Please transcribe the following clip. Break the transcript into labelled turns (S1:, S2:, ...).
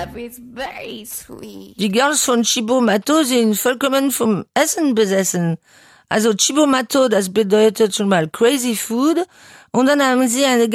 S1: love is very sweet.
S2: Die Girls von Chibo-Mato sind vollkommen vom Essen besessen. Also Chibo-Mato, das bedeutet schon mal Crazy Food. Und dann haben sie eine